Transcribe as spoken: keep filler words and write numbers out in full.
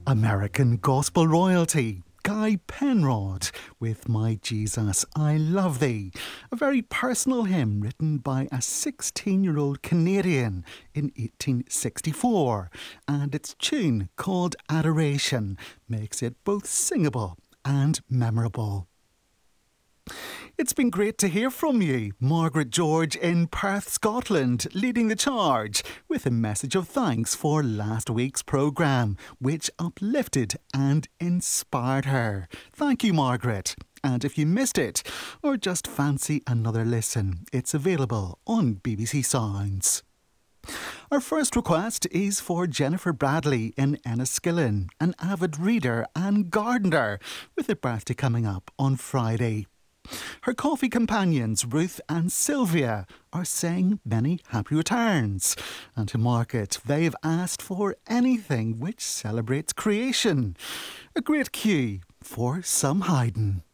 American gospel royalty, Guy Penrod, with My Jesus, I Love Thee, a very personal hymn written by a sixteen-year-old Canadian in eighteen sixty-four, and its tune, called Adoration, makes it both singable and memorable. It's been great to hear from you. Margaret George in Perth, Scotland, leading the charge with a message of thanks for last week's programme, which uplifted and inspired her. Thank you, Margaret. And if you missed it, or just fancy another listen, it's available on B B C Sounds. Our first request is for Jennifer Bradley in Enniskillen, an avid reader and gardener, with a birthday coming up on Friday. Her coffee companions, Ruth and Sylvia, are saying many happy returns. And to mark it, they've asked for anything which celebrates creation. A great cue for some Haydn.